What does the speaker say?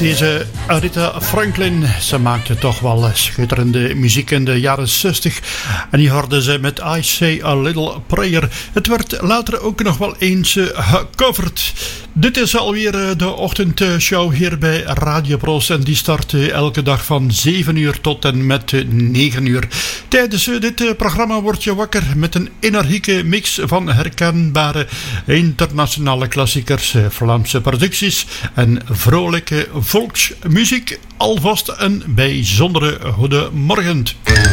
Deze Aretha Franklin, ze maakte toch wel schitterende muziek in de jaren 60. En die hoorde ze met I Say a Little Prayer. Het werd later ook nog wel eens gecoverd. Dit is alweer de ochtendshow hier bij Radio Pros. En die start elke dag van 7 uur tot en met 9 uur. Tijdens dit programma word je wakker met een energieke mix van herkenbare internationale klassiekers, Vlaamse producties en vrolijke volksmuziek. Alvast een bijzondere goedemorgen.